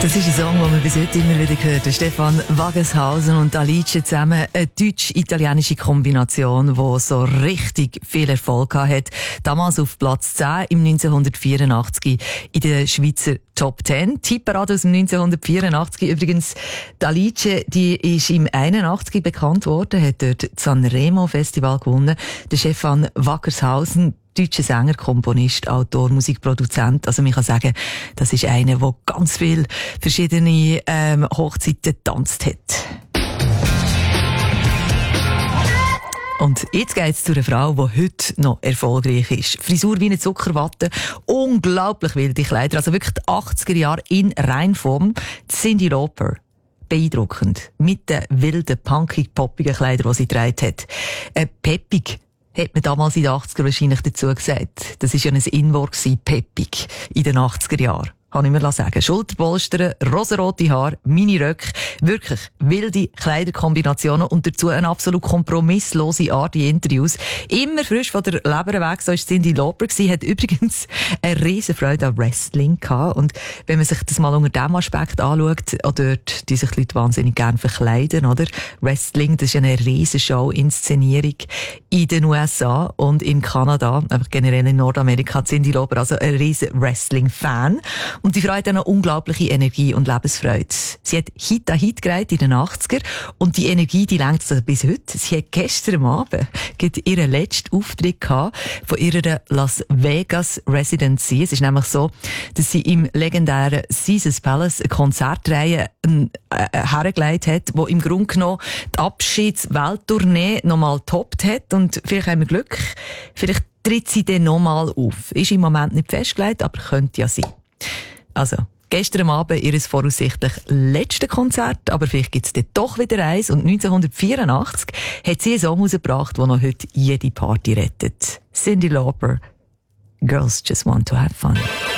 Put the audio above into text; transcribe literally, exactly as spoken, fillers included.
Das ist ein Song, den man bis heute immer wieder hört. Stefan Wageshausen und Alice zusammen. Eine deutsch-italienische Kombination, die so richtig viel Erfolg hat. Damals auf Platz zehn im neunzehnhundertvierundachtzig in der Schweizer Top zehn. Tipperade aus dem neunzehnhundertvierundachtzig. Übrigens, die Alice, die ist im einundachtzig bekannt worden, hat dort das Sanremo Festival gewonnen. Der Stefan Wageshausen, deutscher Sänger, Komponist, Autor, Musikproduzent. Also man kann sagen, das ist einer, der ganz viele verschiedene ähm, Hochzeiten getanzt hat. Und jetzt geht's zu einer Frau, die heute noch erfolgreich ist. Frisur wie eine Zuckerwatte, unglaublich wilde Kleider, also wirklich die achtziger Jahre in Reinform. Cyndi Lauper. Beeindruckend. Mit den wilden, punkig-poppigen Kleidern, die sie getragen hat. Äh, peppig. Hat man damals in den achtziger wahrscheinlich dazu gesagt. Das war ja ein In-Wort, peppig, in den achtziger Jahren. Kann ich mir sagen. Schulterpolster, rosarote Haare, Mini-Röcke, wirklich wilde Kleiderkombinationen und dazu eine absolut kompromisslose Art in Interviews. Immer frisch von der Leber weg, so war Cyndi Lauper gewesen, hat übrigens eine riesen Freude an Wrestling gehabt. Und wenn man sich das mal unter diesem Aspekt anschaut, auch dort, die sich die Leute wahnsinnig gerne verkleiden, oder? Wrestling, das ist eine riesen Show-Inszenierung in den U S A und in Kanada, einfach generell in Nordamerika. Cyndi Lauper, also ein riesen Wrestling-Fan. Und die Frau hat eine unglaubliche Energie und Lebensfreude. Sie hat Hit an Hit gereiht in den achtziger und die Energie, die lenkt sie bis heute. Sie hat gestern Abend ihren letzten Auftritt gehabt von ihrer Las Vegas Residency. Es ist nämlich so, dass sie im legendären Caesars Palace eine Konzertreihe äh, hergelegt hat, wo im Grunde genommen die Abschieds-Welttournee nochmal toppt hat. Und vielleicht haben wir Glück, vielleicht tritt sie dann nochmal auf. Ist im Moment nicht festgelegt, aber könnte ja sein. Also, gestern Abend ihr voraussichtlich letztes Konzert, aber vielleicht gibt's dann doch wieder eins. Und neunzehnhundertvierundachtzig hat sie einen Song rausgebracht, der noch heute jede Party rettet. Cyndi Lauper, Girls Just Want to Have Fun.